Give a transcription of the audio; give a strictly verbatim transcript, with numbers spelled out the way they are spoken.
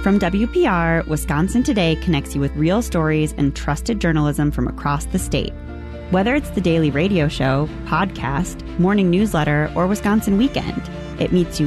From W P R, Wisconsin Today connects you with real stories and trusted journalism from across the state. Whether it's the daily radio show, podcast, morning newsletter, or Wisconsin Weekend, it meets you